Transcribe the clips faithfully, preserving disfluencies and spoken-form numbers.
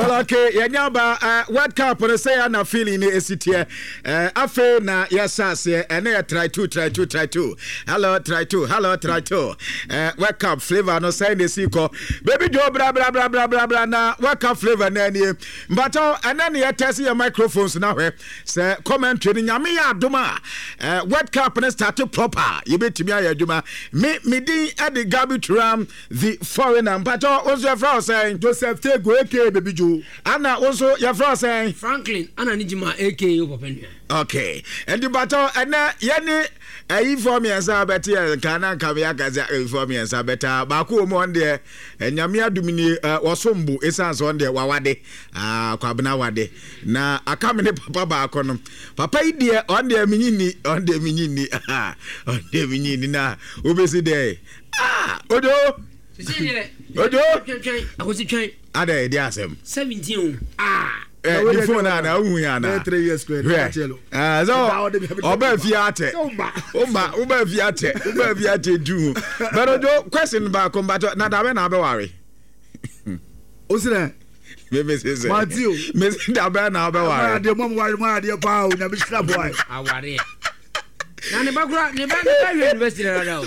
Well, okay, Yanyaba, uh, World Cup, and say, I'm not feeling it, is it here? Uh, Afe, na, yes, I say, and I try to, try to, try to. Hello, try to, hello, try to. Uh, World Cup flavor, no say, the sequel. Baby Joe, blah, blah, blah, blah, blah, blah, na, World Cup flavor, nanny. But, oh, and then you test your microphones now, eh? Say, comment, training, Yamia, Duma. Uh, World Cup, and start to proper. You bet me, I Duma. Me, me, di, at the garbage ram, the foreigner, but, oh, also, your friend saying, Joseph, take go, okay, baby Joe. Anna, also, your friend saying, Franklin, Anna Nijima, A K U Popenia. Okay, and the battle, and uh, Yanni, I inform me as I better, and Kana Kaviaka inform me as I better, Baku one day, and Yamia Dumini was Sumbu, it sounds one day, Wawade, ah, Kwabnawade. Now, I come in the Papa Baconum. Papa, dear, on the Minini, on the Minini, ah, on the Minini, na, Ubesi day. Ah, Odo, Odo, I was a train. Ade, Diasem. seventeen. Ah. Eh, the phone na unyana. three years square. Ah, so oba fiate. Oba oba fiate. Oba fiate do. But ojo question ba combat na da be na be worry. Osira. Me me say. Matthew. Me da be na be worry. Ma de mom worry ma de pa o na be stra boy. I worry. Na ne bagura ne ba ne university na now.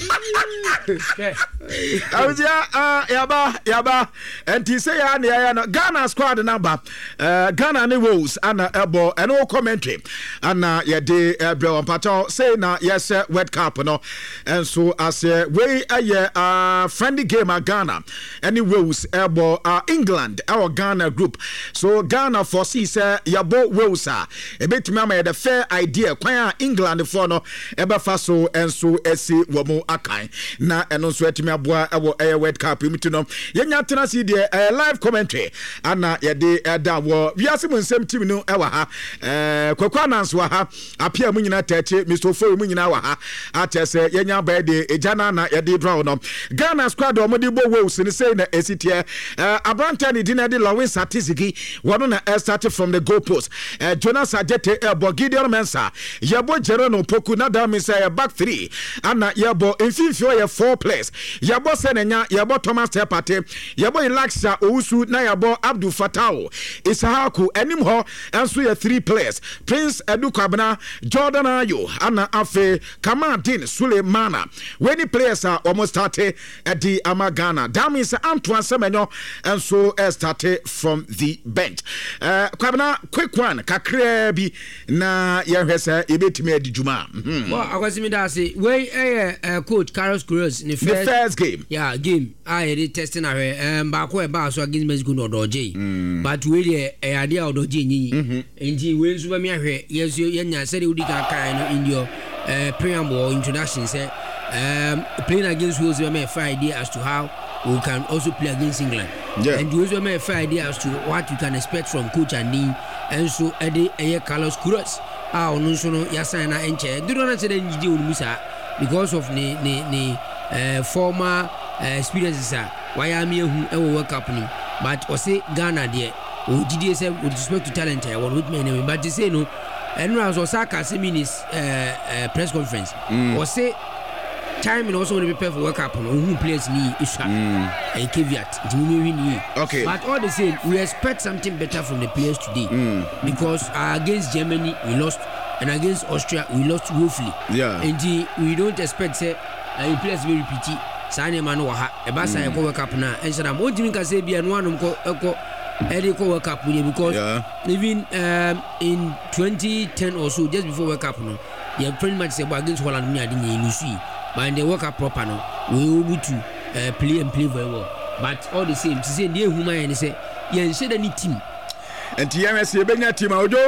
Awuja ah yaba yaba enti say ya na ya no Ghana squad number uh Ghana ne Wolves ana ebo eno commentary ana ye de ebre on pato say na yes World Cup no and so as we aye uh friendly game at Ghana any Wolves ebo uh England our Ghana group so Ghana foresee say yabo Wolves a ebetimi ama the fair idea kwan England for no ebe fa so and so esi wo mu akan na eno so etimi aboa ewo air World Cup imiti no yenya tena si de live commentary ana ye de da wo wiase mu nsem team no ewa ha eh kwakwa nanso ha apia mu nyina tache Mister Foy mu nyina wa ha atese yenya ba de ejana na ye de draw no Ghana squad o mo de bo Wolves ni say na esitie eh abranta ni dinner de Lawin Satisiki wono na start from the goal post eh Jonas Ajete ebo Gideon Mensah yebo Jereno Poku na da me say back three ana yebo infifio ye four players yabo senenya yabo Thomas Tepate yabo Ilaxa Owusu na yabo Abdul Fatao Isahaku enim ho enso ye three players Prince Edu Kwabena Jordan Ayo ana afe Kamaldin Sulemana when players are almost started at the Amagana that means Antoine Semenyo enso started from the bench uh Kwabena quick one kakra bi na ye hwese ebetimi adijuma mhm well akwasimi da say we eh coach Carlos Cruz in the first, the first game yeah game I did testing away um ba ko e ba so against Mexico no doje but we dey e ade a doje nyi enti we nso ba mi ahwe yes yenya say udi ka kan no in your uh, preamble introduction say um playing against Wales we may fair idea as to how we can also play against England yeah. and we also may fair idea as to what you can expect from coach and Dean and so Eddie eh Carlos Cruz ah onu so no ya sign na enche do not say den jide onu musa because of ne ne ne uh, former uh, experiences are why am here who World Cup ni but o say Ghana there o jide say with respect to talent I want with me name but they say no and as Osaka say minis uh, uh, press conference mm. or say time and also prepare for World Cup no who players ni issue a caveat okay but all the same we expect something better from the players today mm. because uh, against Germany we lost and against Austria we lost woefully yeah and the, we don't expect say uh, players will repeat it sane man wa ha e ba sai ko World Cup na en shara mo timi ka say bia no anum ko ko e ko World Cup because yeah. even um, in twenty ten or so just before World Cup no yeah pretty much say against Holland me adi ni lusi but in the World Cup proper no we able to uh, play and play very well but all the same to say the human and say yeah share any team and T M S e benya team ojo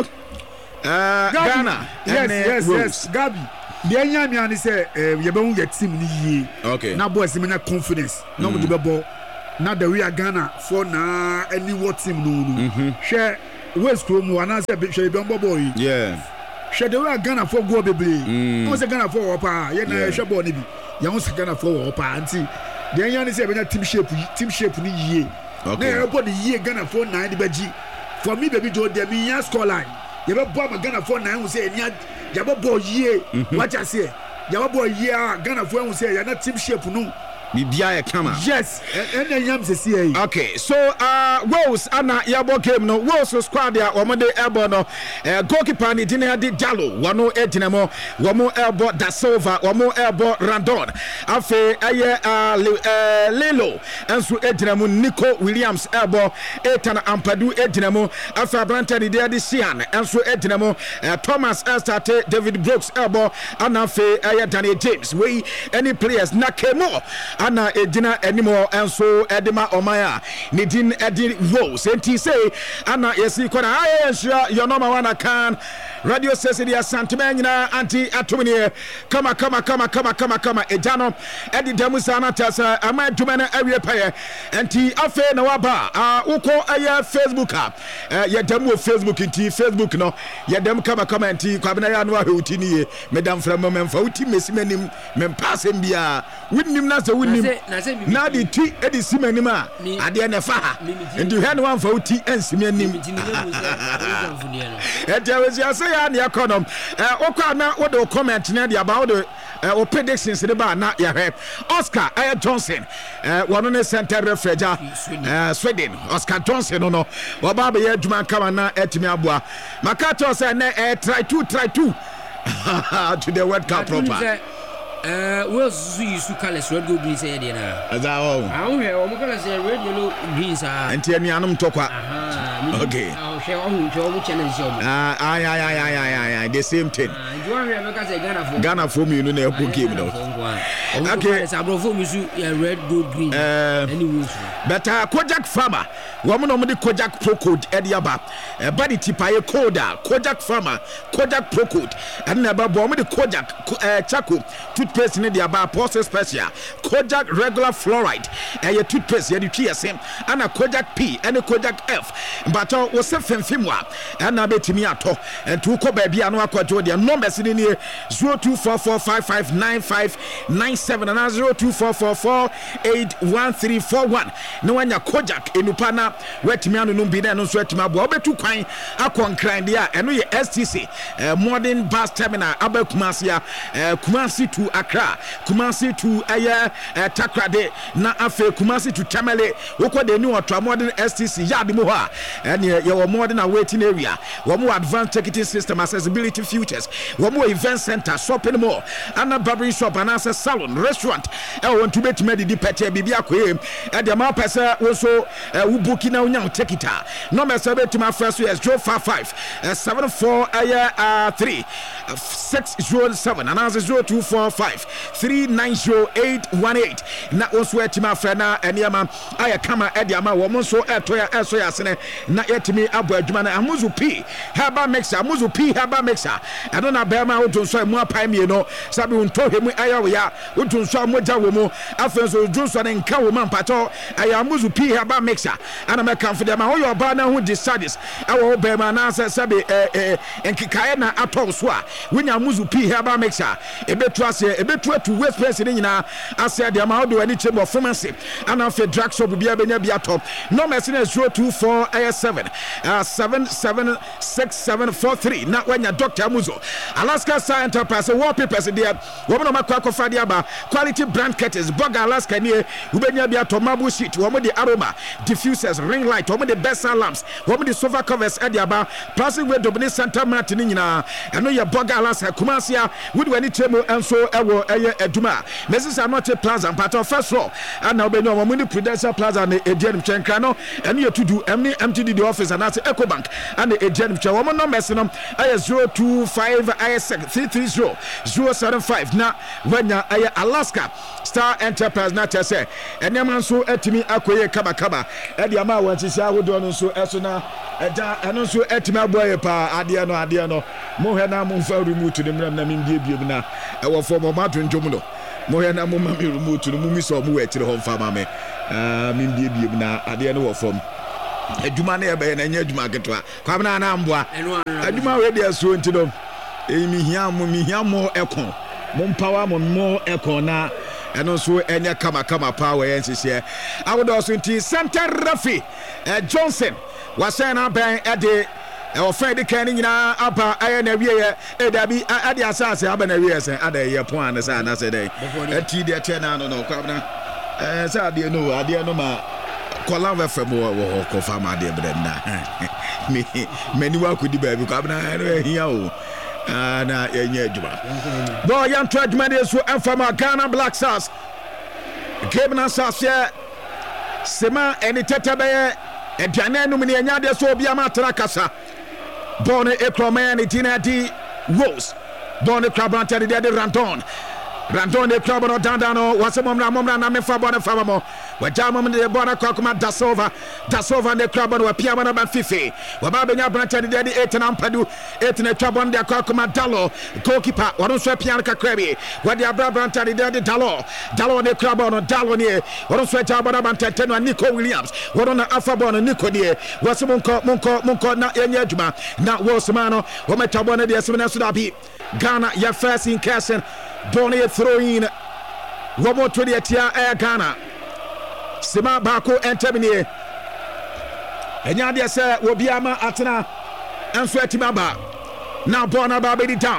uh Ghana yes yes yes Gabi the anya me ani say ye be hu your team ni yie okay na boys me na confidence na mo de be bo na the we are Ghana for na any what team no no share West Chrome wana say be share be boy yeah share the we are Ghana for go bebre o say Ghana for opa ye na share ball ni bi ye hu say Ghana for opa anti the anya ni say be na team shape team shape ni yie okay na everybody yie Ghana for nine de beji for me baby do there me score line ye be boy ma Ghana for nine hu say enya ya be boy yie what you say ya be boy yie Ghana for hu say ya na team shape no bibia e kama yes and then yam se see okay so uh Wolves ana yabo game no Wolves squad ya omode elbow no uh, goalkeeper ni dine de Jallo wano edinemo wamo elbow da Silva wamo elbow Randon afe aye uh, uh, Lelo enso edinemo Nico Williams elbow Ethan Ampadu edinemo afe Abranta ni de Sian enso edinemo uh, Thomas Elstate David Brooks elbow ana fe aye Daniel James we any players nakemo ana edina anymore enso edema omaya nidin edi Wolves enti say ana yesi kona aye ensure your number one can radio station ya santimanyina anti atumini kama kama kama kama kama kama ejano edi demusa na tasa ama dwumana awie paye enti afe na waba uh, uko aye Facebook uh, ya demu Facebook enti Facebook no ya dem kama kama enti kwabena ya no ahwuti ni medam framo memfa uti mesimanim mempasem bia winnim na se winnim na di ti edi simanim a ade na fa ha enti hwe no wamfa uti ensimianim enti awesi ase ya na econom eh okwa na wo de comment na dia ba wo de o predictions de ba na ya hwe Oscar Ayer Johnson eh wono ne center referee eh Sweden Oscar Johnson no no wo ba be ya dwuma kama na etimi aboa makato say na eh try to try to to the World Cup proper Uh, Wales use colors red gold green say na. Aza o. Ah we o mo colors red yellow green sa. Enti anuanum tokwa. Okay. Ah she o hu o mo channel show. Ah ay ay ay ay ay the same thing. Ah you want me make say Ghana for. Ghana for me no na epo game no. Okay. Sabro for me su red gold green. Uh, anyway. But uh, Kojak Farmer, wo mo no mo de Kojak Pro Code e dia ba. E ba di tipaye code Kojak Farmer, Kojak Pro Code. And na ba bo mo de Kojak eh Chaco toothpaste ne dia ba process special. Kojak regular fluoride. E ye toothpaste ye di twi asem. Ana Kojak P and Kojak F. But uh, wo se femfimwa. Ana betimi ato. Entu ko ba bia no akwajo dia numbers ni ni zero two four four five five nine five nine seven and zero two four four four eight one three four one. No wanya Kojak enupa na wetimi anu no bi na no so etimi abo obetu kwan akonkran dia eno ye S T C uh, modern bus terminal abakumasi ya uh, Kumasi to Accra Kumasi to aya uh, Takrade na afe Kumasi to Tamale woko de ni otwa modern S T C yard mo ha ene ye wo modern awaiting area wo mo advanced ticketing system accessibility features wo mo event center shopping mall and barbering shop and as salon restaurant e won to betime di pete bibia koyem e de ma pese wo so wo booking na unya tikita no me se betime first is zero five five seven four three six zero seven and as zero two four five three nine zero eight one eight na wo so etima fra na eniama aya kama e de ama wo mo so eto ya eso ya sene na yetimi abo adwuma na amuzu p haba mixer amuzu p haba mixer eno na be ma wo so mu apai mi no sabi unto hemu aya wo ya wo so moja wo mu afenso junso na nka wo man pato aya amuzu p haba mixer ana me kan for dem ma wo yo ba na hu discharges awo be ma na sabi eh eh enkikae na ato so a wonya amuzu p haba mixer ebetu ase ebetu atu waste place ni nyina ase dem ma wo do ani chamber pharmacy ana fe drug shop bia benya bia top no mercy zero two four seven seven seven six seven four three na wanya Doctor Amuzo Alaska Star Enterprise wallpapers there wo no makwa kofa dia ba quality brand curtains Boga Alaska ni ubenya bia to marble sheet wo mo the aroma diffusers ring light wo mo the best lamps wo mo the sofa covers e dia ba plastic way dobini center mat ni nyina eno ye Boga Alaska Kumasia would wani chemo enso ewo eye aduma Mrs Anote Plaza part of first floor and now benyo wo mo ni Prudential Plaza na edian chenka no eno ye to do M T D office and that's Ecobank and the edian che wo mo numbers no aye zero two five six three three zero zero seven five na wanya aye Alaska Star Enterprise na tese enema nso etimi akoye kaba kaba e dia ma wanti sia wodo no nso eso na eja eno nso etimi aboye pa ade no ade no mo he na mo fa remote de mram na mindie biem na e wo fo mo ma tonjom no mo he na mo ma mi remote no mo mi so mo we tire ho mfa ma me ah mindie biem na ade no wo fom adwuma na ebe na nya adwuma ketwa kwabena na amboa adwuma we dia so ntino e mi hia mo mi hia mo ekon mo mpawa mo mo ekon na eno so enya kama kama power yen sisi awodo so nti Center Rafi Johnson wasena ben ede e ofa de kan nyina aba aye na wie e da bi ade asase aba na wie sen ada ye pon an sa na se dey ati de te na no no kwabena eh say ade no ade no ma kola we fem wo ko fam ade brenda me many wa kudi ba bi ko abna no ehia o na yenye adwuma bo yan to adwuma de so enfama Ghana Black Stars game na sase sema eni tete be aduane no me enya de so obi ama tra kasa bon e kroma ni tinati Rose bon e krabanta de de Randon Randon de club no dandano wase momna momna na me fa bona fa mo wa jama mo de bona kwa kuma Dasova Dasova de club no pia bona ba fifi wa ba benya branch de de eight na mpadu eight na club on de kwa kuma Dalo goalkeeper wa no so pia ka krabi wa de abra branch de de Dalo Dalo de club no Dalo ne wa no so ja bona ban tete no Nico Williams wa no na afa bona Nico de wase monko monko monko na enya adwuma na wo semano wa meta bona de semana so da bi Ghana ya first in person Bonnie throwing Robo to the Tia Air Ghana Sima Bako and Termini and Yadia said will be Ama Atana and Swetimaba now Bona Baby down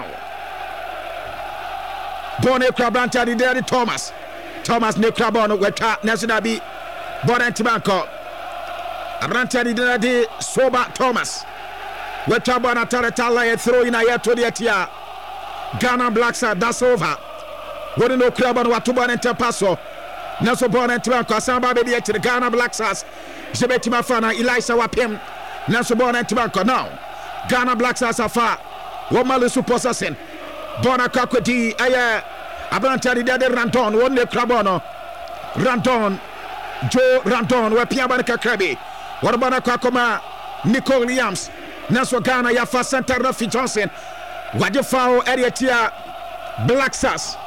Bonnie Crabanta the Daddy Thomas Thomas Nikrabono Weta Nasinabi Bona Tibanko Abranta the Daddy Soba Thomas Weta Bona Taratala throwing a to the Tia Ghana Black Stars that's over. What no club on what to born and passo. Naso born and Tibanko Samba baby to the Ghana Black Stars. Jebeti Mafana Elisa Wapim. Naso born and Tibanko now. Ghana Black Stars are far. What Malu Supposasin. Bona Kakoti Aya Abrantari de Ranton. One the club on Ranton Joe Ranton Wapia Banaka Krabi. What about Kakoma Nico Williams. Naso Ghana Yafa Santa Rafi Johnson. Waje foul area tia Black Stars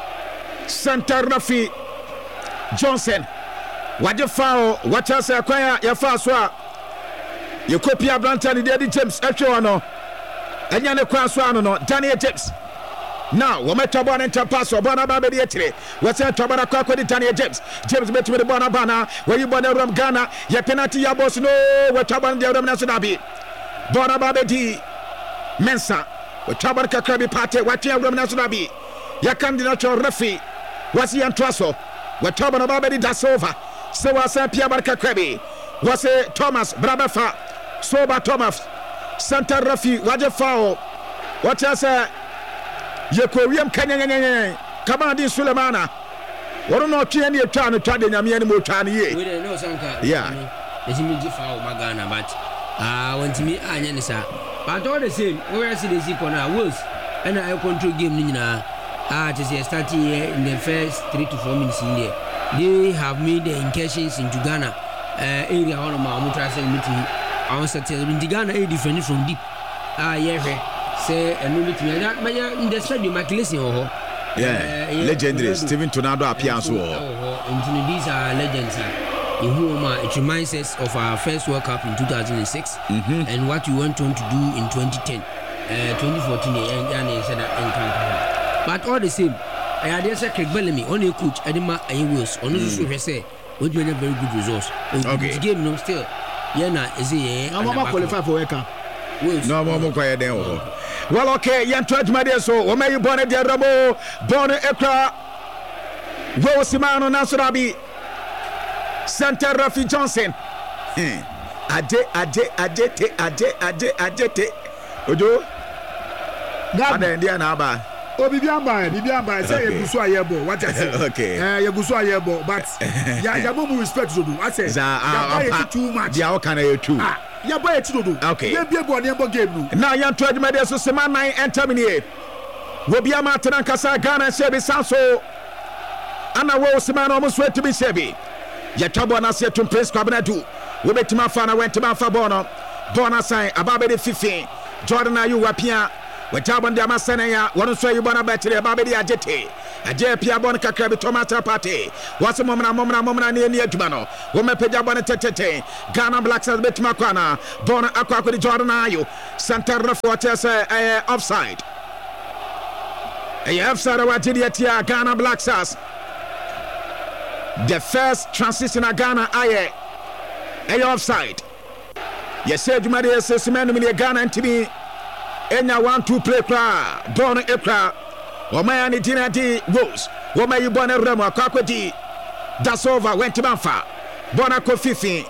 Santa Rafi Johnson waje foul wacha se akwaya ya fa so a ye kopia Branta ni Daddy James ehwe no enya ne kwa so ano no Daniel James now wo meta bona nta pass bona ba be de etire wo se to bona kwa kwa di Daniel James James betu de bona bana wo yi bona rom Ghana ye penalty ya boss no wo to bona de rom na so da bi bona ba be di Mensa o tabar ka krabi pate wati awram na so bi ya candidato refi wasi antraso wa tabar ba be Dasova se wasa pia barka krabi wasi Thomas Brabafa Soba Thomas Santa Rafi waje fao wati asa ye ko wiem kanyanyanyan Kamadi Sulemana woro no twe ne etwa no twa de nyame ne mo twa ne ye we dey know sanka yeah esi mi fao magana but ah want me anya ne sa but all the same we see the see corner Wolves and I control game ni na ah just start here in the first three to four minutes in there they have made the incursions into Ghana uh, area on my mutra say meeting on settle in Ghana a different from deep ah yeah say and no meeting that my in the stadium Makelesi ho yeah uh, legendary Steven Tornado appearance ho and these are legends in whom uh, it reminds us of our first World Cup in two thousand six mm-hmm. and what we went on to do in twenty ten, uh, twenty fourteen, and said that. But all the same, I had just said Craig Bellamy, only a coach, Edema, and Wills, on the social say, we do a very good results. Okay, this game, no, still, yeah, is it? I'm not qualified for World Cup. No more quiet there. Well, okay, Yan Twitch, my dear, so, what may you born at the Rabo, born at Ekra, Rosimano Nasurabi. Santa Rafi Johnson. Ade ade ade te ade ade ade te. Ojo. Ada ndia na aba. O bibi amba, bibi amba say yegusu ayebo. What I say? Okay. Eh yegusu ayebo, but ya ya mo respect Dodo. I say. Ya buy too much. Ya o kana you too. Ah, ya buy Dodo. Okay. Ya bie bo ne bo game no. Now yan to adwuma dey so sema nine enter me here. Wo bia ma tena kasa Ghana shebi sanso. Ana wo sema na o mo so to be shebi. Ya tabo na se to press kwabna do we betima fa na wentima fa bono bona sign ababe de fifteen Jordan ayu wapia we tabo ndi amasene ya wono so yu bona betre ababe de agete aje pia bon kakra bi tomata party wase momna momna momna ne ne aduma no wo mepeja bon tetete Ghana Black Stars betima kwana bona akwa akwa Jordan ayu Santa Rafa watese eh offside eh offside watidi atia Ghana Black Stars. The first transition in Ghana aye aye offside. Yes, said Jumadi says man in Ghana and to me enya one two play cra born ekra o mayani dinati goes o mayi bona remo akakwati that's over went to Banfa Bona Kofifi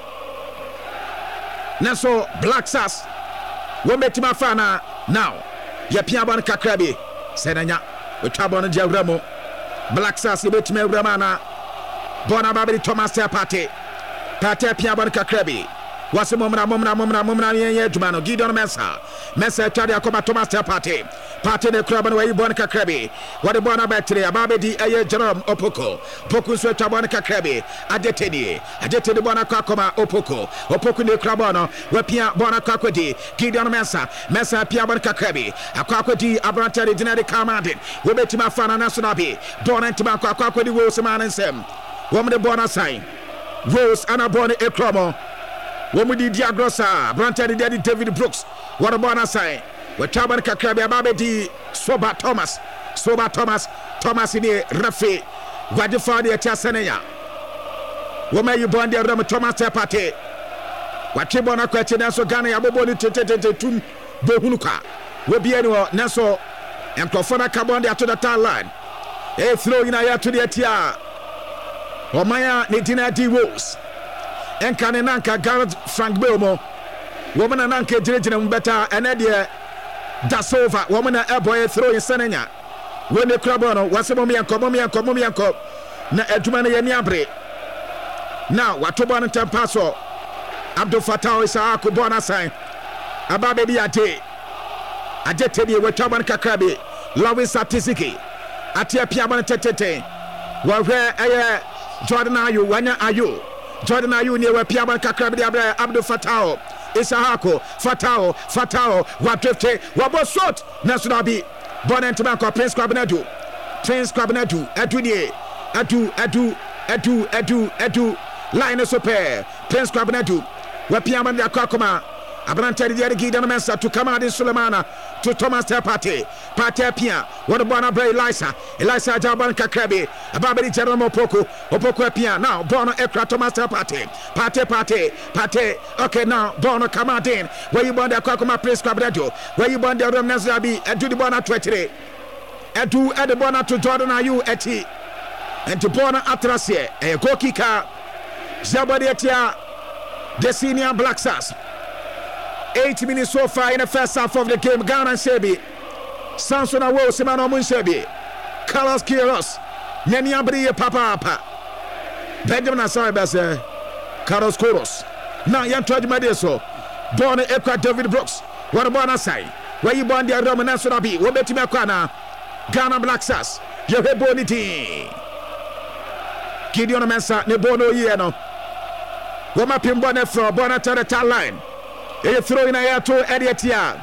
Naso Black Stars Wometima Fana now Yapia Bon Kakrabi Senanya Utabon Jagramo Black Stars Betime Ramana Bona Babi Thomas Party Pate Pia Bon Kakrabi Wasi Momra Momra Momra Momra Ye Jumano Gideon Mensa Mensa Chadia Koma Thomas Party Party the club and way Bon Kakrabi what the Bona Battery Ababe di Aye Jerome Opoko Poku Sweta Bon Kakrabi Adeteni Adeteni Bona Kakoma Opoko Opoko de Krabono Wepia Bona Kakwedi Gideon Mensa Mensa Pia Bon Kakrabi Akakwedi Abrantari Dinari Kamandin Webetima Fana Nasonabi Bona Tima Kakwedi Wilson and Sem Woman the Bona sign Rose Anna Bona Ekromo Woman di Diagrosa Abrantari Daddy David Brooks what a Bona sign Wetaban Kakrabi Ababe di Soba Thomas Soba Thomas Thomas in the Rafi Wadifadi Atasanaya Woma you born there Ram Thomas Party Watibona Kwatina so Ghana Aboboni Tete Tum Bohunuka Webiano Naso and Kofona Carbon there to the town line a throw in aya to the Atia Omaya Nitina D Wolves and Kanananka Garrett Frank Belmo Woman and Anke Jirajin better and Edia That's over. Woman a boy throw in Senanya. When the Crabono was a mommy and Comomi and Comomi and Cop. Na Edumana Yaniabre. Now, what to Bon and Tempaso Abdul Fatah is a Kubona sign. Ababe Ate Adetedi with Taban Kakabi. Loving Satisiki. Atia Piaban Tete. Where a Jordan are you? When are you? Jordan are you near Piaban Kakabi Abdul Fatah? Isahako, Fatao, Fatao, Watrifte, Wabosot, Nasunabi, Bonantabanco, Prince Cabinetu, Prince Cabinetu, Etunie, Etu, Etu, Etu, Etu, Etu, Linus Super, Prince Cabinetu, Wapiaman de Kakoma, Abrantari de Gidan Mensa to Kamadi Sulemana, to Thomas Party, Party Pia, what a Bona Bray Lisa, Elisa Jaban Kakrabi, Ababadi Jerome Opoko, Opoko Pia, now Bono Ekra Thomas Party, Party Party, Party, okay now Bono Kamadin, where you born the Kakoma Prince Cabinetu, where you born the Ram Nazabi, and do the Bona Twitter, and do add the Bona to Jordan are you at and to Bona Atrasie, a go kicker, Zabadia, the senior Black Stars. Eight minutes so far in the first half of the game. Ghana and Sebi, Samson Awo, Simano Munsebi, Carlos Quiros, Neniabri Papa Papa, Benjamin Asari Basse, Carlos Quiros. Now, young George Madeso, born in Ekwa David Brooks. What about a side? Where you born the Roman National B? What bet Makwana? Ghana Black Stars, you have bonity. Gideon Mensa, Nebono Yeno. Woma Pimbone from Bonata the town line. They throw in a air to Edietia.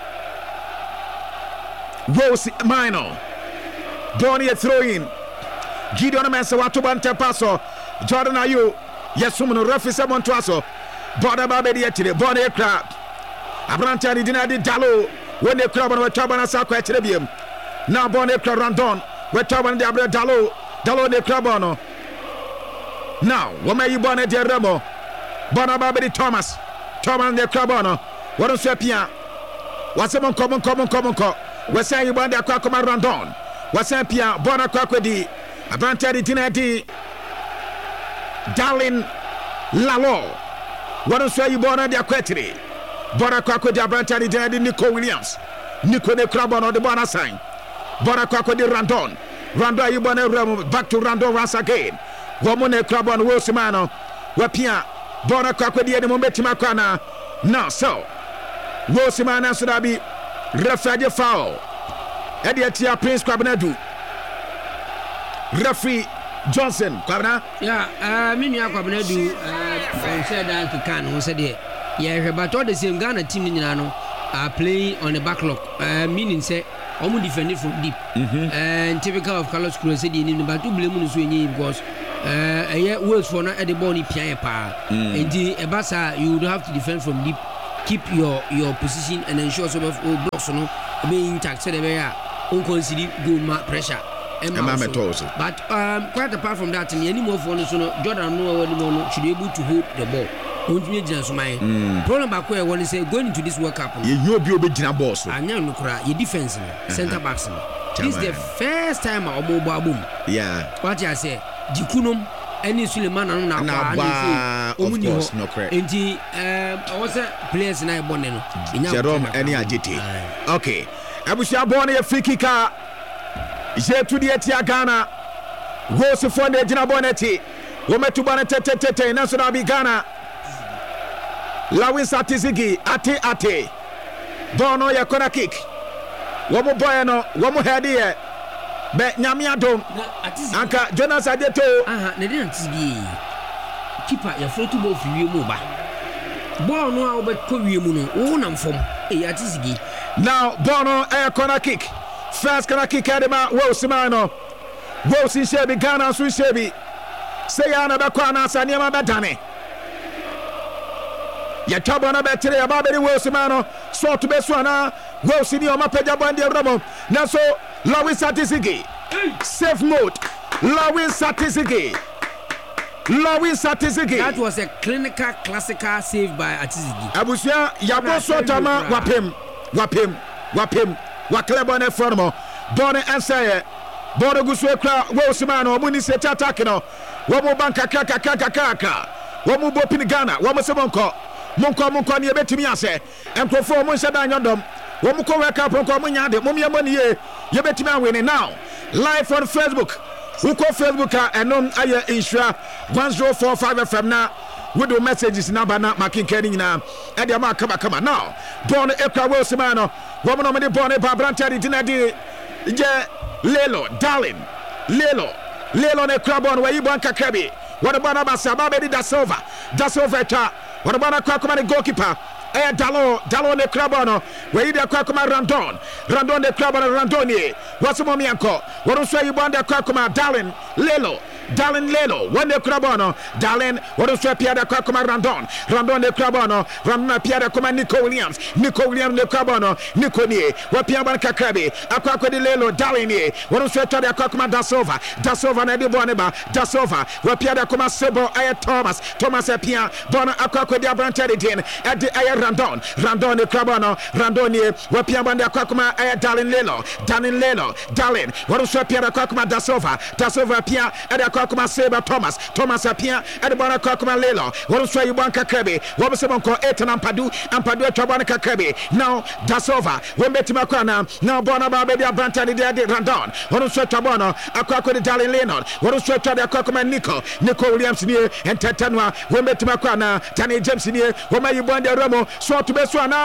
Rose Minor. Bonnie throw in. Gideon Mensa Watuban Tepaso. Jordan are you? Yes, woman, Rafi Samon Trasso. Border Babedieti, Bonnie Crab. Abrantani Dinadi Dalo. When they club on a Tabana Saqua Trebium. Now Bonnie Crab Randon. Where Taban Dabra Dalo. Dalo de Crabono. Now, what may you born at the Remo? Bonababedi Thomas. Thomas de Crabono. What on Sepia? What's among common, common, common cop? What's saying you want the Aquacoma Randon? What's Sepia? Bona Quaquedi. Abrantani Dinadi. Darling Lalo. What on say you born at the Aquatri? Bona Quaquedi Abrantani Dinadi Nico Williams. Nico de Crabono, the Bona sign. Bona Quaquedi Randon. Randon, you born a back to Randon once again. Womone Crabon Wilsimano, Wapia, Bona Quaquedi and Mometimakana. No, so Wilsimana Sudabi, Rafael Foul, Ediatia Prince Cabinetu, Referee Johnson, Cabana. Yeah, uh, Minia Cabinetu, uh, said that to Can, who said, yeah, but all the same Ghana team in Nano are playing on the backlog, uh, meaning say, almost defended from deep. Mm-hmm. And typical of Carlos Cruz said, but two blame because. Uh, a year works for not at the body piano power. And the Ebasa, you would have to defend from deep, keep your your position and ensure some of all blocks no being intact. So they are unconsidered good pressure. But um, quite apart from that, any more for no Jordan no one should be able to hold the ball. Don't you just my problem back where I want to say going into this World Cup. You be obedient boss. I know no cry. Your defense, centre backs. This is the first time I mobile boom. Yeah. What I say. Jikunum any Suleiman and Naba, of course, no correct. Indeed, I was a players in a bonnet. Jerome, any agiti. Okay. Abusia born a free kicker. Je to the Etia Ghana. Goes to fund the Gina Bonetti. Woman to Bonnet, National Be Ghana. Lawin Satizigi, Ate Ate. Bono ya kona kick. Womo boy no, womo head here. Be nyamia dom. Anka Jonas Adeto. Aha, ne dey antibi. Keeper ya float ball fi wiemu ba. Ball no a obet ko wiemu no, wo nam fom. Eh atizigi. Now Bono a corner kick. First corner kick adema wo simano. Wo si shebi Ghana so shebi. Say ya na be kwa na asaniama be dane. Ya chabo na betere ya babeli wo simano. So to be so na wo si ni o mapeja bandi ramo. Na so Lawin Satizigi. Safe mode. Lawin Satizigi. Lawin Satizigi. That was a clinical classical save by Atizigi. Abusia yabo sotama wapem. Wapem. Wapem. Waklebo ne formo. Bone ensaye. Bone guswe kra wo simano muni seti attack no. Womo banka kaka kaka kaka. Womo bopini Ghana. Womo semonko. Monko monko ni ebetimi ase. Enkrofo mo nsheda nyodom. Womo ko wake up monko mo nyade. Mo miye money ye. Yebetimi awene now. Live on Facebook. Who call Facebook and on aye insure one zero four five F M now. We do messages number na making kenny now. And the mark come come now. Born Ekra Wilsomano. Woman on the born a Babrantari Dinadi. Je Lelo, darling. Lelo. Lelo ne crabon where you bank a crabby. What about Abasabadi da Silva? Da Silva. What about a Kwakuma goalkeeper? Eh, Dalo, Dalo ne Crabono, where you Kwakuma Randon, Randon de Crabono Randoni, what's the Momianco? What do you want the Kwakuma, Darlin, Lelo, Darlin Lelo, one de Crabono, Darlin, what do you Pierre de Kwakuma Randon, Randon de Crabono, Ramna Pierre Kuma Nico Williams, Nico Williams de Crabono, Nico Nie, what Pierre Banca Crabby, Aquaco de Lelo, Darlin, what do you tell the Kwakuma Dasova, Dasova Nedi Boneba, Dasova, what Pierre de Kuma Sebo, Aya Thomas, Thomas Apia, Bona Aquaco de Abrantadin, at the Aya Randon, Randon de Crabono, Randoni, Wapia Banda Kwakuma, eh, Darlin Lelo, Darlin Lelo, Darlin, what is Pierre Kwakuma Dasova, Dasova Pia, and the Kwakuma Saber Thomas, Thomas Apia, and the Bona Kwakuma Lelo, what is you Banka Krebi, what was someone called Eton and Padu, and Padu Chabanica Krebi, now Dasova, when Betimakwana, now Bona Babedia Brantani de Randon, what is Chabono, Aquaco de Darlin Leonard, what is the Kwakuma Nico, Nico Williams near, and Tatanwa, when Betimakwana, Tani James near, when you born the Romo. So to be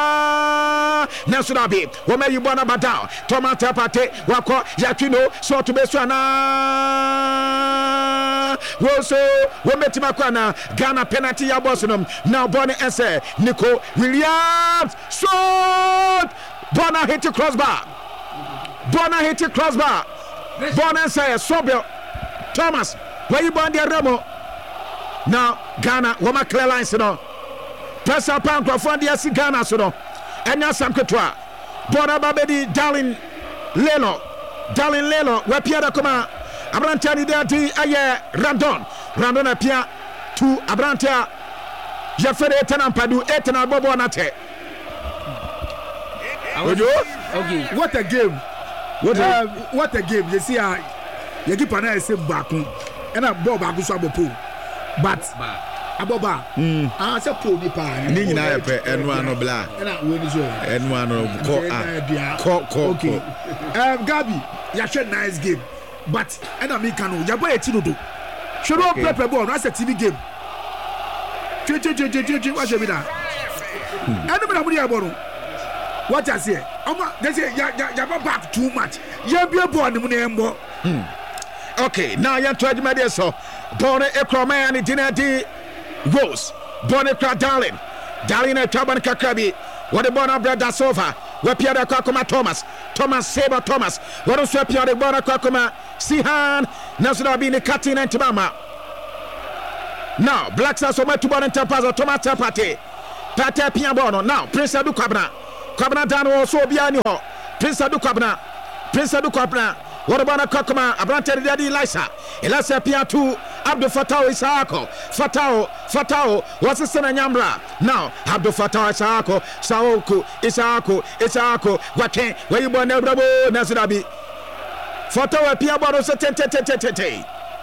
swana Nasunabi, Wome you bona badao, Thomas Tapate, Wako, Yakino, so to be swana Woso, Wometimakwana, Ghana penalty Abosonum, now Bonnie Esse, Nico Williams, shot Bona hit the crossbar, Bona hit the crossbar, Bona Esse, Sobel, Thomas, where you born the Remo, now Ghana, Woma clear lines, you know. Pressa Pankra for the S Ghana Sono, and now some Kutwa. Bona Babedi, Darlin Lelo, Darlin Lelo, where Pierre Coma, Abrantani de Aye, Randon, Randon Apia, to Abrantia, Jeffrey Etan Padu, Etan Bobo Nate. Okay, what a game! What a, uh, what a game! You see, I you keep an eye say Baku, and a Bob Agusabopo, but. Aboba ah se po bi pa ni nyina ye pe enu ano bla na we ni so enu ano ko ah ko ko okay um Gabi ya share nice game but and me can ya boy eti dodo should we play ball no as a T V game che che che che che what you be da enu me na mu ya ball what I say omo they say ya ya back too much ya bi ball ni mu na embo okay now ya to admade so ball e kroma ya ni dinadi Rose, Bonica Darlin, Darlin and Taban Kakabi, what the Bona Brother Sofa, where Pierre Kakuma Thomas, Thomas Saber Thomas, what was Pierre the Bona Kakuma, Sihan, Nasuna Bini Katin and Timama. Now, Black Sasso went to Bonan Tapazo, Thomas Tapate, Pate Piabono, now, Prince Adu Cabra, Cabra Dano also Bianio, Prince Adu Cabra, Prince Adu Cabra. What about Kakuma, Abrante Daddy Lisa, Elasa Piatu, Abdul Fatao Isako, Fatao, Fatao, what's the son of Yambra? Now, Abdul Fatao Isako, Saoku, Isako, Isako, what can, where you born, Bravo, Nasrabi, Fatao Piabaro,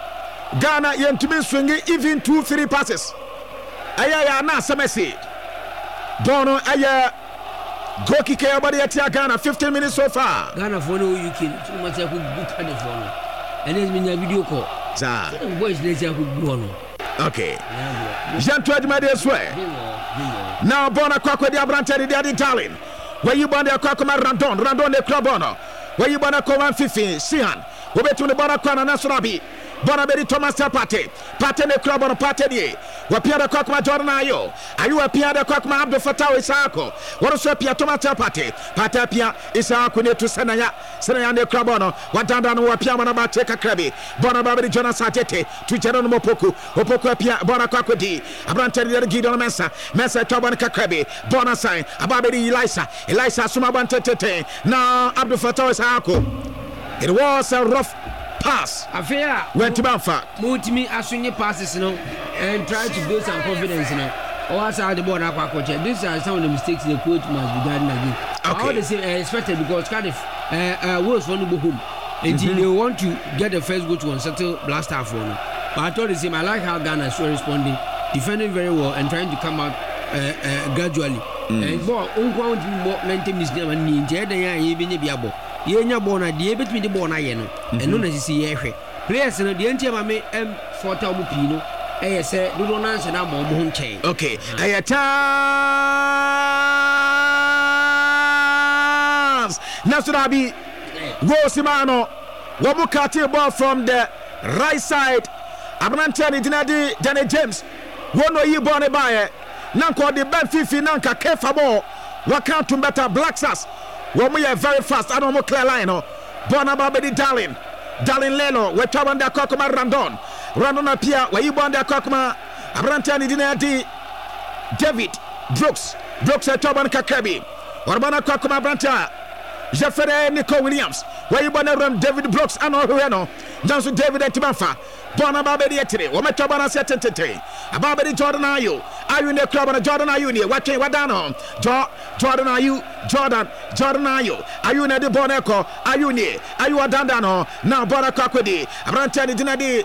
Ghana yentumi swing even two three passes. Aya ya na Semesi. Bono aya go kick your body at Ghana fifteen minutes so far. Ghana for no U K. So much I could book on the phone. And it's been a video call. Za. Boys let's I could go on. Okay. Jean Twed Made swear. Now Bona Kwakwa the Abrante the Darling. Where you born the Kwakwa Randon, Randon the club honor. Where you born a Kovan Fifi, Sihan. We bet to the Bona Kwana Nasrabi. Bonabedi Thomas Party, Party the club on a party. Wapia the Kwakma Jordan Ayo. Are you a Pia the Kwakma Abdul Fatah Isako? What is Pia Thomas Party? Party Pia Isako to Senaya, Senaya the club on. What down on Wapia Manaba take a crabby. Bonabadi Jonas Satete, to Jeron Mopoku, Opoku Pia, Bonakwakodi, Abrante the Gideon Mesa, Mesa Tobanica Crabby, Bonasai, Ababedi Elisa, Elisa Sumabante Tete. Now Abdul Fatah Isako. It was a rough pass. Affair went to Banfa. Mutimi Asunye passes, you know, and try to build some confidence, you know. Or outside the board, these are some of the mistakes the coach must be done again. Okay. All the same, uh, expected because Cardiff uh, uh, Wolves want to go home. Until mm-hmm. they want to get the first goal to unsettle Black Star for them. But I told the same, I like how Ghana is responding, defending very well and trying to come out uh, uh, gradually. And more, unquote, more ninety minutes, and Ninja, they are even a biabo. Yenya bona die betimi de bona ye no eno na sisi ye hwe players no de ntia ma me m forty omo pino e ye se do do na nse na mo mo nchen. Okay, aya chance Nasurabi Wosimano womu kati ball from the right side Abnantani dinadi Danny James wono yi ball ne bae nanko de Ben Fifi nanka kefa ball waka to better Black Stars. We are very fast. I don't know clear line. Bonababedi Darling. Darling Leno. We talk about the Kokoma Randon. Randon appear. Where you born the Kokoma. Abrantani Dinadi. David Brooks. Brooks at Toban Kakabi. Warbana Kokoma Branta. Jeffrey Nico Williams. Where you born around David Brooks and Oreno. Johnson David at Timanfa. Bonababedi Etri. Wometobana Setente. Ababedi Jordan Ayu. Are you in the club on a Jordan Ayu near? What can what down on? Jordan Ayu. Jordan, Jordan Ayu. Are you near the Boneco? Are you near? Are you a Dandano? Now Bona Kakwedi. Abrantani Dinadi.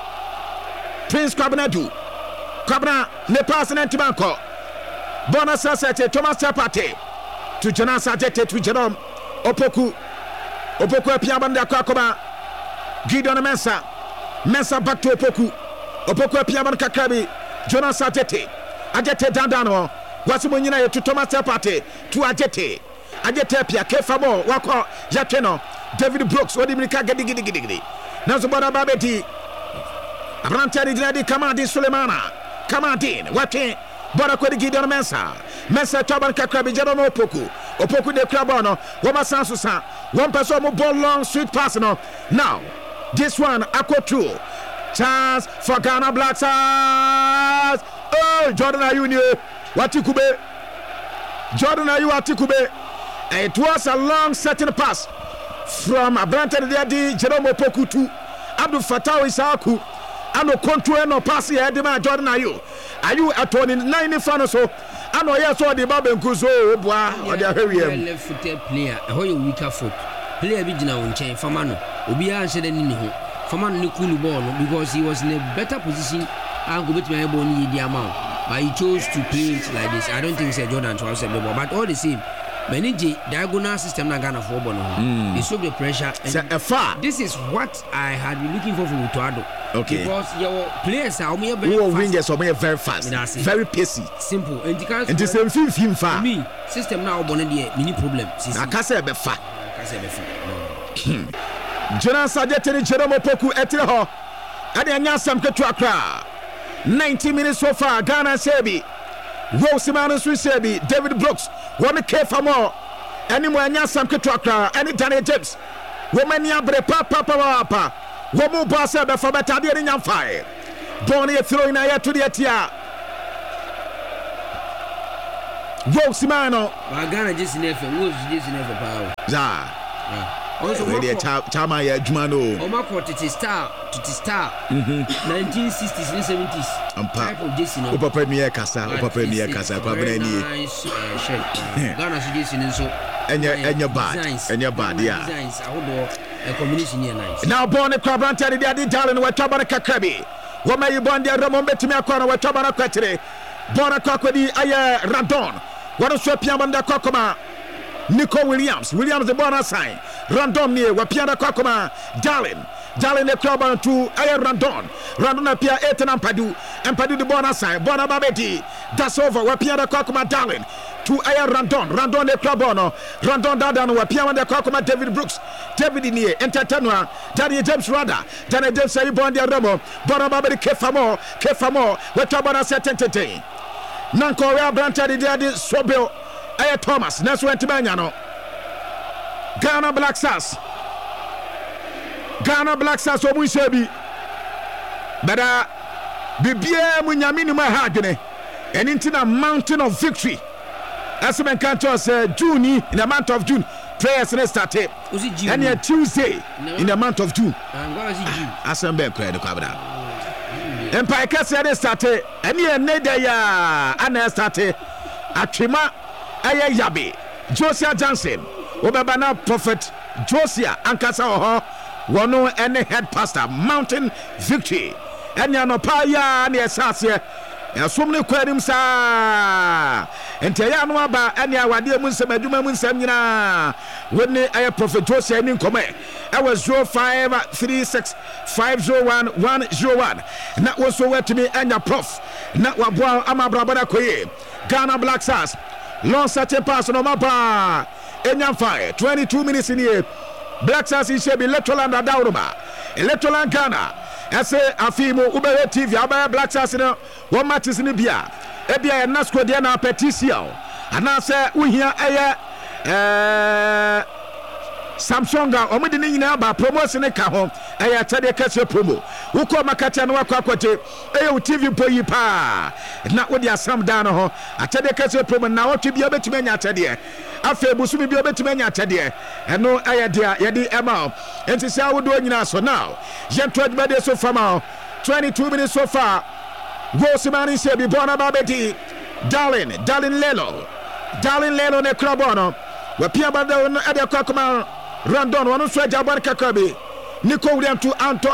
Prince Kabnadu. Kabna Nepas and Timanco. Bona Sasete, Thomas Tapate. To Janasa Jete to Jerome. Opoku. Opoku Piabanda Kakoma. Gideon Mensa. Mensa back to Opoku. Opoku Piaban Kakabi. Jonas Ajete. Ajete Dandano. Wasimunyina to Thomas Tapate. To Ajete. Ajete Pia Kefamo. Wako Jateno. David Brooks. Odimika Gedi Gidi Gidi. Nazubana Babeti. Abrantani Dinadi Kamadi Sulemana. Kamadin. Wake. Bona Kwedi Gideon Mensa. Mensa Toban Kakabi Jerome Opoku. Opoku de Krabono. Wama Sansusa. One person mo ball long sweet pass no. Now. This one Aqua two. Chance for Ghana Black Stars. Oh, Jordan Ayu Watikube. Jordan Ayu Watikube. It was a long setting pass from Abrante Diadi, Jerome Opoku to Abdul Fatah Isaku. Ano control no pass here, Dema Jordan Ayu. Ayu at twenty-nine in front of so. I know yes, all the Baben Kuzo, boy, or the very left footed player, a whole weaker foot. Player Vigina on chain, Famano, Ubia said in him. Faman Nikulu ball because he was in a better position and go with my bony the amount. But he chose to play it like this. I don't think it's Jordan to have ball, but all the same, manage diagonal system na Ghana for Bono. They soak the pressure. A far. This is what I had been looking for from Utuado. Okay. Because your players are very fast. Wingers are very fast. Very pacey. Simple. And the same film film far. Me system now Bono the mini problem. I can't say be far. I can't say be far. Jonas Adetini Jerome Opoku Etiho. Adi Anyasam Ketu Accra. ninety minutes so far. Ghana Sebi. Rosimano Sebi. David Brooks. Wame Kefamo. Any more Anyasam Ketu Accra. Any Danny James. Woman Yabre Papa Papa. Womu Basa Befaba Tadia in Yamfire. Bonnie throwing a to the Etia. Rosimano. Ghana just never. Wolves just never power. Za. Also, we Chama ya Jumano. Omako to star to star. nineteen sixties and seventies. Type of Jason. Opa Premier Casa, Opa Premier Casa, Pabani. Nice shirt. Ghana suggestion and so. And your and your bad. And your bad, yeah. Designs. I would a combination here nice. Now born a Crabrante de Adi Darlin with Tabana Kakrabi. What may you born the Ramon Betimia Corner with Tabana Quetre? Bona Coquedi Aya Randon. What a Swapiamanda Kokoma. Nico Williams. Williams the Bona sign. Randon near Wapiana Kokoma. Darlin. Darlin the club on two Aya Randon. Randon appear eight and Padu. And Padu the Bona sign. Bona Babeti. That's over. Wapiana Kokoma Darlin. To Aya Randon, Randon de Clabono, Randon Dadano, Piama de Kokoma, David Brooks, David Inie, Entertainment, Danny James Rada, Danny James Saibon de Ramo, Bonababa Kefamo, Kefamo, Wetabana Setente. Nanko Rea Branta de Daddy Sobel, Aya Thomas, Nesu Antimaniano, Ghana Black Sass, Ghana Black Sass, Omusebi, Bada Bibia Munyaminuma Hagene, and into the mountain of victory. As a man can tell us, June in the month of June, prayers and started. And yet Tuesday in the month of June. As a man cried the Cabra. Empire Cassia started, and yet Nedaya Anna started. Atrima Aya Yabi, Josiah Johnson, Obabana Prophet Josiah Ankasa Oho, Wano and head pastor, Mountain Victory. And Yanopaya and Yasasia. Asomne kwadim sa ente ya no aba ene awade mu nsem adwuma mu nsem nyina woni aye prophet Joseph ni nkome e was zero five three six five zero one one zero one na wo so wetimi enya prof na waboa amabrabada koye Ghana Black Stars long certain pass no mapa enya fire twenty-two minutes in here Black Stars in shebi Electroland Adauruba Electroland Ghana ese afimo ubere T V abaya Black Stars no one matches ni bia e bia na score dia na petition ana se uhia eye eh Samsung o mede ni nyina ba promotion ka ho eye tade kase promo uko makata no akwa kwache eye T V poyi pa na wo dia sam dan no ho atade kase promo na wo twe bia betime nya atade afa busumi bia betime nya atade eno eye dia ye di ema enti sia wo do nyina so now yento adbade so far twenty-two minutes so far Gosimani Sebi Bona Babeti Darlin Darlin Lelo Darlin Lelo ne Klabono Wapia Bada at the Kokoma Randon one of Jabar Kakabi Nico William to Anto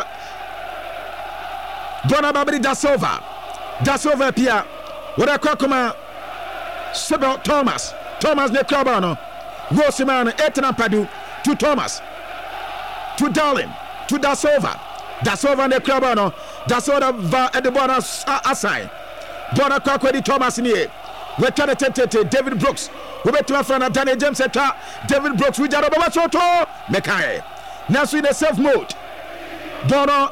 Bona Babeti Dasova Dasova Pia what a Kokoma Sebo Thomas Thomas ne Klabono Gosimani Etna Padu to Thomas to Darlin to Dasova Dasova ne Klabono Dasova va at the Bona aside Bona Kwakwedi Thomas nie we try to tete David Brooks we bet my friend Danny James eta David Brooks we jaro baba soto mekai now in the self mode Bona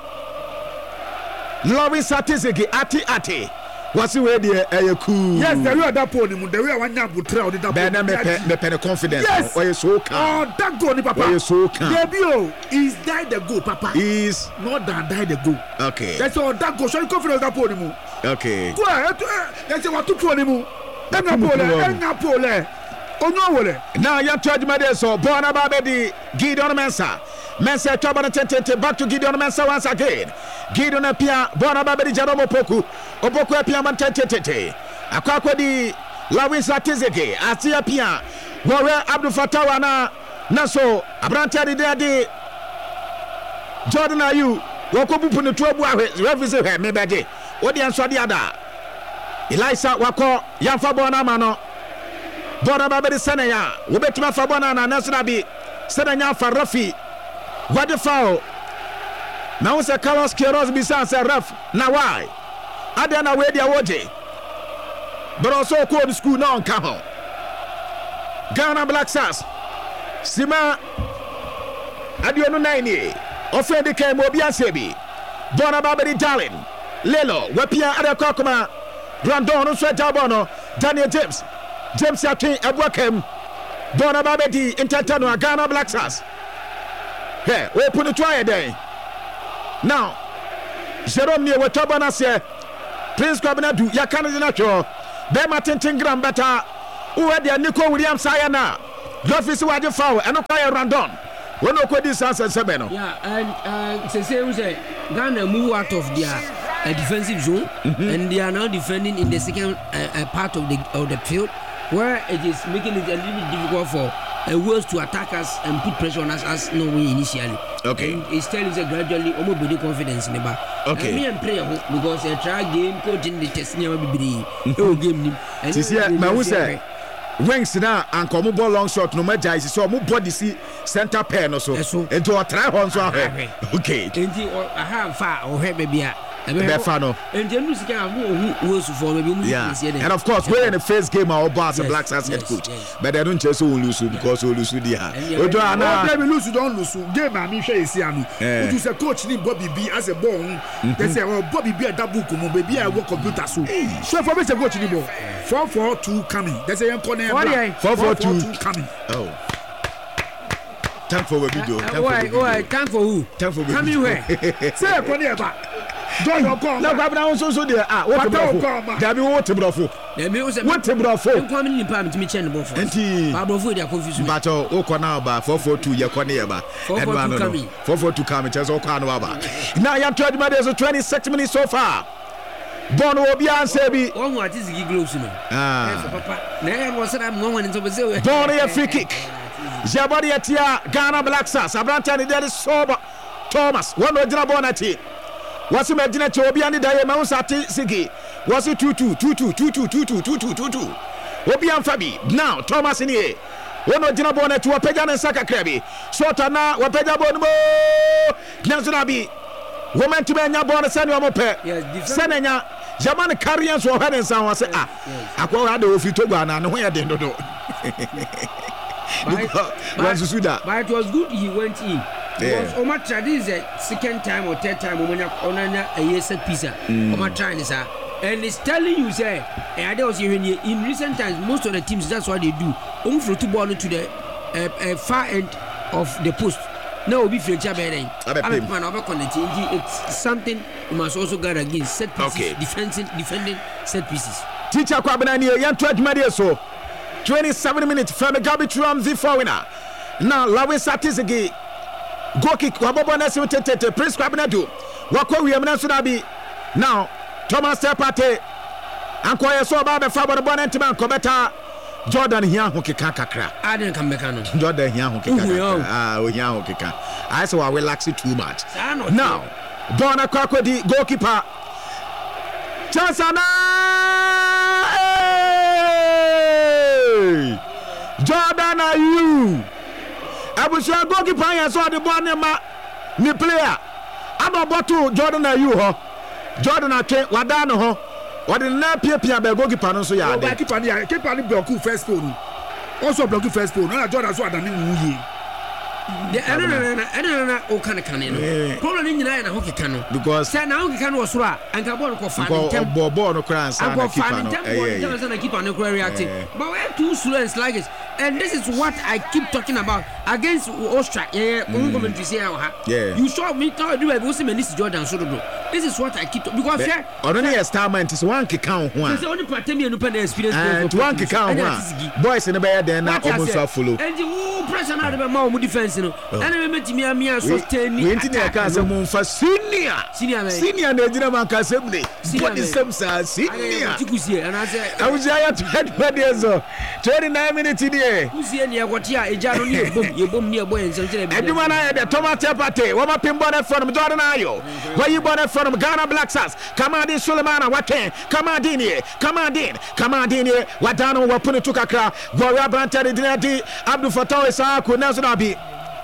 Lawrence Atizigi ati ati wasi we dey eh cool yes the way that pony mu the way wanya butra odi that pony na me me pe confidence yes. Oh you so calm oh that goal ni papa oh you so calm debio is die the goal papa is not than die the goal okay that's all that goal show you confidence that pony mu okay go ahead that's what to pony mu enga pole enga pole onyo wole now ya to admade so Bona Babedi Gideon Mensah Mensah Tabana tete back to Gideon Mensah once again Gideon apia Bona Babedi Jaromo Poku Opoku apia man tete tete Akwakwedi Lawrence Atizigi Atia pia Wore Abdul Fatawa na Naso Abrante ade ade Jordan Ayu wokobupu ne to abu ahwe revisit he mebede odi anso ade ada Elisa wako yamfa Bona mano Bona Babedi Senaya wobetuma fa Bona na Naso bi Senanya fa Rafi wade foul na wose Carlos Queiroz bisa say ref na why ade na we dia woje but also code school na on ka ho Ghana Black Stars sima ade onu nine e offend the came obi asebi Bona Babedi Darlin Lelo wapia ade kokoma Randon no so jabono Daniel James James Yakin Abwakem Bona Babedi Entertainment Ghana Black Stars hey we put it try again now Jerome near Watabana say Prince Kwabena do ya kan na twa be matentin gram beta who had the Nico Williams sayana office wade foul and no kwaya Randon when no kwedi sanse seven no yeah and uh say say we say Ghana move out of their uh, defensive zone mm-hmm. and they are now defending in the second uh, uh, part of the of the field where it is making it a little bit difficult for uh, ways to attack us and put pressure on us as Norway initially. Okay. And it's telling us gradually almost building confidence in the back. Okay. And me and prayer because a try game coaching the test never be the game. This year, my who say wings now and come ball long shot no matter is so more body see center pair no so into a try on so okay. And I have far or have maybe and then of course we're in the first game our boss the Black Stars head coach but they don't just lose because we lose with the we don't lose don't lose game I mean say see am you say coach ni Bobby B as a ball they say oh Bobby B a double come baby I work computer so so for me say coach ni ball four four two coming they say corner four four two coming oh time for video why why time for who time for coming where say corner back John Okon. No, but now so so there. Ah, what about? There be what about? There be what about? You come in pam to me chain bofo. Enti. Bofo dey confuse me. But o ko na ba four four two ye kone ye ba. four four two coming. four four two coming. Just o ko na ba. Now you twenty minutes twenty-six minutes so far. Bon obi answer bi. One what is the gloves no. Ah. Papa. Na e was say am one into say. Bon a free kick. Jabari atia Ghana Black Stars. Abranta ni there is sober. Thomas. One original bon ati. Was it Medina Chobi and the Diamond Sati Sigi? Was it two two two two two two two two two two two two? Obian Fabi. Now Thomas in here. One of Jinabona to a Pegan and Saka Krabi. Sotana, Wapeja Bonmo. Nanzunabi. Woman to Benya Bona Sanu Mope. Senanya. Jaman Carrians were heading someone say, ah, I call her if you took one and where they don't know. But it was good he went in. Because Omar tried this the second time or third time when Onana a yes set pizza. Omar trying this and it's telling you say and I was hearing in recent times most of the teams that's what they do. Only for two ball to the uh, uh, far end of the post. No, be free chabering. It's something you must also guard against set pieces, okay. defending defending set pieces. Teacher Kwabena yan twenty minutes so twenty-seven minutes from the garbage room the winner. Now Lawe Satisigi go kick wabobo na se tete Prince Kwabena do wakwa wiam na so da bi now Thomas Tepate ankoye so ba be fa bo bon entiman ko beta Jordan here ho keka kakra I didn't come back no Jordan here ho keka ah o here ho keka I say we relax it too much now Bona Kwakodi goalkeeper Chancana hey! Jordan are you Abusha goalkeeper yan so the ball ma ni player ado bottle Jordan are you ho Jordan atwe wada no ho wade na pia pia be goalkeeper no so ya de keeper ni keeper ni block first goal also block first goal na Jordan so adani wuye the no no no no no o kan kan no problem ni nyina na ho keka no because say na ho keka no so a anka ball ko fa ni tem ball ball no kran sa na keeper no eh eh na keeper no ko reacting but we too slow and sluggish and this is what I keep talking about against Austria yeah mm. commentary say ha yeah you saw me tell do we see Messi Jordan so do this is what I keep because yeah only a star man is one keka ho a say only part me no pen experience and one keka ho a boys in the bear then na almost follow and the pressure na the ma defense no and me metimi amia sustain we enti na ka say mo fa senior senior senior na ejina man ka say me body same sa senior tikusie and I say I was ya head body so twenty-nine minutes there kusie ne yakotia eja no ne bom ye bom ne ebo ensem kire be eduma na de Thomas Tepate wo ma pin bonnet from Jordan Ayo where you bonnet from Ghana Black Stars Kamadi Sulemana Waten Kamadini Kamadin Kamadini wadano wapune tukakra Gloria Brantari Dinadi Abdul Fatah Isaaku Nazunabi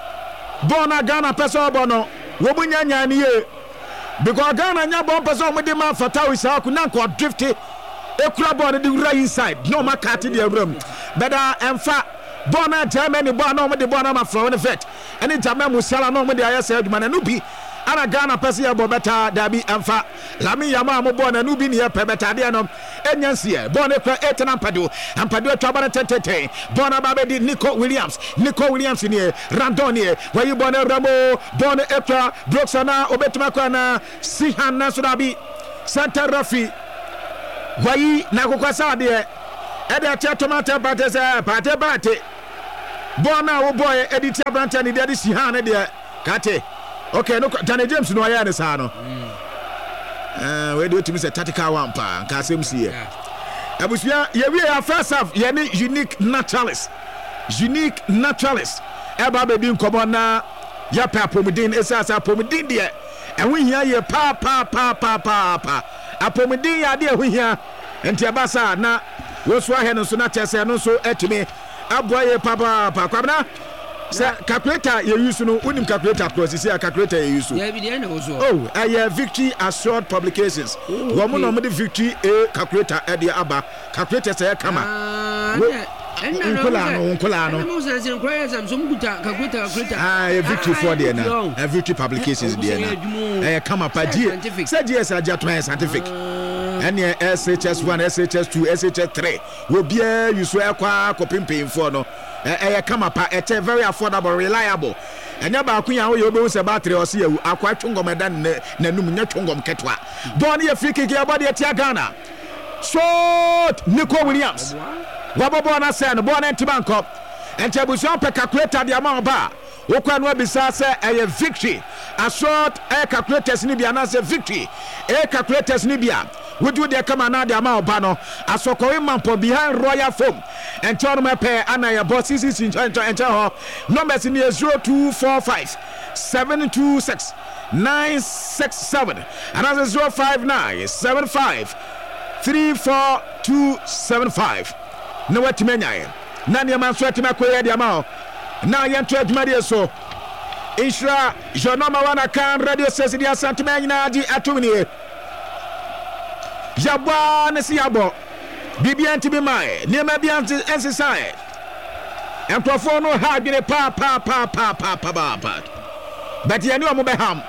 Bona Ghana peso bono wobunya nyani ye because Ghana nya bon peso mo de man Fatah Isaaku na ko drifty ekura ball the right inside no market the room better emfa bona Germany bona mo de bona ma from the vet any German musala no mo de ayese aduma na no bi ana Ghana pese ya bo beta da bi emfa lami yama mo bona no bi ne pe beta de no enyansie bona kwa eight na mpado mpado atwa tete bona ba be di Nico Williams Nico Williams ni Randoni where you bona Ramo bona ekra Broxana obetuma kwa na Sihan na so da bi Santa Rafi Wayi na kokwasa de e de tia tomato bate se bate bate bona wo boy edit abranta ni de si ha ne de kate okay no Danny James no aya ne sa no eh we do timi se tactical one pa nka asem si e abusua ye wi ya first half ye ni unique naturalist unique naturalist eba bebi nkomo na ya pa apomudin esasa apomudin de eho hia ye pa pa pa pa pa pa apomudin ya de eho hia enti abasa na woso ahe no so na tese no so etumi aboa ye pa pa pa kwabna se calculator ye use no unim calculator process ya calculator ye use yeah be there also oh eh Victory Assured Publications wo mo no mo de Victory a calculator e de aba calculator say kama nkola no nkola no mo say say nkola exam so mkuta calculator calculator ah e Victory for there na e Victory Publications there na eh kama pa G say G S aja to scientific ene S H S one S H S two S H S three wo bia use e kwa kopempem for no eh kama pa e very affordable reliable enya ba akunya wo ye se battery o se yawu akwa twongom dan na num nya twongom ketwa don ye free kick ya body etia Ghana shot Nico Williams wabobo na se no bo na ntibanko enche busion pe calculator dia ma ba wo kwa no abisa se eye Victory Assured air calculators ni bia na se Victory air calculators ni bia we do the come na dia ma ba no asokori mampo behind Royal Foam and turn my pair and your boss is in ho numbers in zero two four five seven two six nine six seven and as zero five nine seven five three four two seven five no what menya na ne man so atima koye dia ma na yen to aduma de so Insura je number one kan radio station dia sentiment na di atumni Yabwa ne si yabo bibi anti bi mai ne ma bi anti exercise enkrofo no ha dwene pa pa pa pa pa pa pa pa but ye ni o mo be ham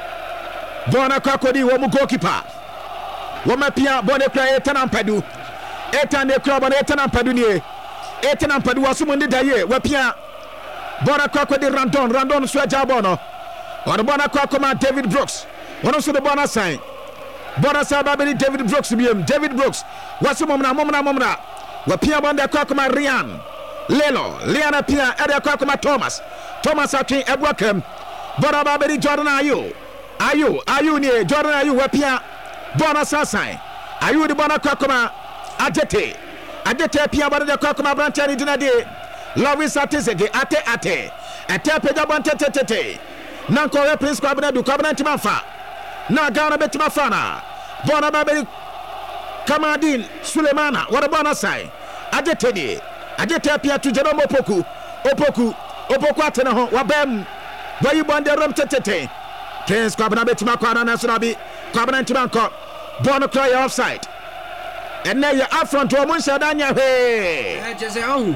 bona kwakodi wo mu goalkeeper wo ma pia bona kra etana mpadu etana kra bona etana mpadu ni etana mpadu waso mo ndi daye wa pia bona kwakodi randon randon so ajabo no ona bona kwakoma David Brooks wono so de bona sign Bona sababeli David Brooks biem David Brooks wasu momna momna momna wapia bonda kwa kuma Ryan Lelo Liana pia ede kwa kuma Thomas Thomas akin ebwakem bona babeli Jordan Ayu Ayu Ayu ni Jordan Ayu wapia bona sasan Ayu di bona kwa kuma Adete Adete pia bona kwa kuma Branchani dinade Lovis atezege ate ate ate peja bonte tete nanko we prince kwa bana du kwa bana timafa na Ghana betima fana bona babeli Kamadin Sulemana wada bona sai ajeteni ajete pia tu Jerome Opoku Opoku Opoku atena ho wabem bayi bonde rom tetete Prince kwa bana betima kwa na so bi kwa bana ntibanko bona cry offside enne ya affront o mun sadanya he eh jese oh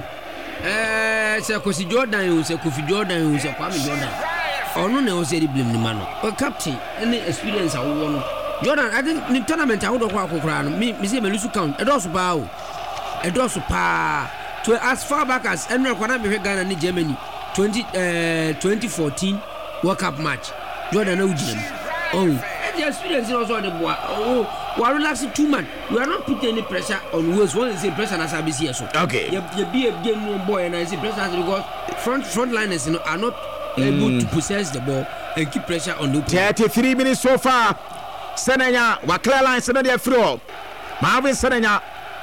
eh se ko si Jordan se ko fi Jordan se kwa mi Jordan ono ne o se di blame ni mano o captain any experience awo no Jordan I think ni tournament awo do kwa kokora no me me say me lose count e do so pa o e do so pa to as far back as enre kwana me hwe Ghana ni Germany twenty uh, twenty fourteen World Cup match Jordan na ujina oh the experience is also the boy oh we are relaxing too much we are not putting any pressure on Wales one is say pressure na service here so okay you you be a game no boy and I say pressure because front front liners you know, are not able mm. to possess the ball and keep pressure on the opponent. thirty-three minutes so far. Senenya wa clear line Senenya through. Marvin Senenya.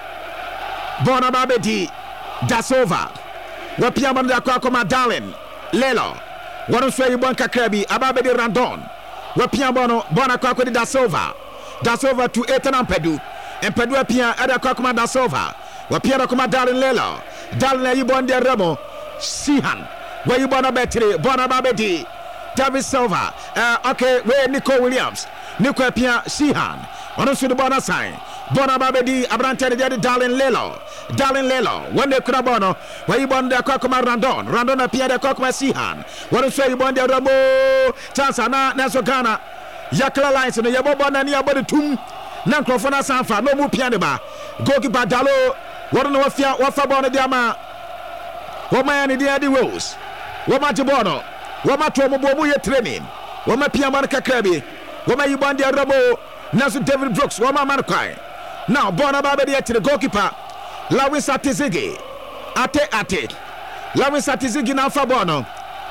Bona Babedi Dasova. Wa pia banda kwa koma Darlin. Lelo. Wanu swe bon kakrebi Ababedi Randon. Wa pia bono bona kwa kwa Dasova. Dasova to Ethan Pedu. And Pedu pia ada kwa koma Dasova. Wa pia da koma Darlin Lelo. Darlin yi bon de Remo. Sihan. Where you born a battery, born a babedi, David Silva, uh, okay, where Nico Williams, Nico Pia Sihan, on also the bonus sign, Bona Babedi, Abrante, the Darlin Lelo, Darlin Lelo, when they could have bono, where you born the Kokoma Randon, Randon appear the Kokoma Sihan, what is you born the Ramo, Chansana, Naso Ghana, Yakla Lines, and the Yabobana near body tomb, Nancrofona Sanfa, no more pianaba, goalkeeper Dalo, what on what Fia, what Fabona Diama, what my any the Rose. Wama Jibono, Wama Tomo Bomu ye training, Wama Piaman Kakabi, Wama Yubandi Robo, Nasu David Brooks, Wama Markai. Now, Bona Babadi to the goalkeeper, Lawis Atizigi, Ate Ate, Lawis Atizigi now Fabono,